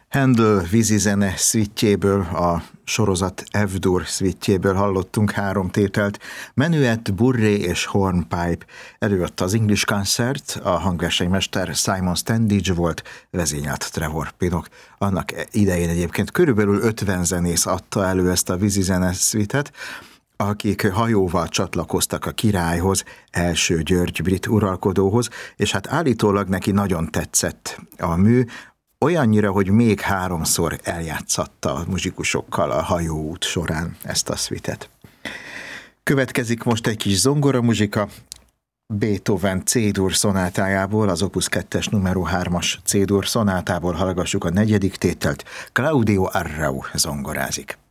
Handel vízizene szvittjéből, a sorozat F-dur szvittjéből hallottunk 3 tételt. Menuett, Burré és Hornpipe. Előadta az English Concert, a hangversenymester Simon Standage volt, vezényelt Trevor Pinnock. Annak idején egyébként körülbelül 50 zenész adta elő ezt a vízizene szvitet, akik hajóval csatlakoztak a királyhoz, első György brit uralkodóhoz, és hát állítólag neki nagyon tetszett a mű, olyannyira, hogy még 3-szor eljátszatta a muzsikusokkal a hajóút során ezt a szvitet. Következik most egy kis zongoramuzsika, Beethoven C-dur szonátájából, az Opus 2-es numero 3-as C-dur szonátából hallgassuk a 4. tételt, Claudio Arrau zongorázik.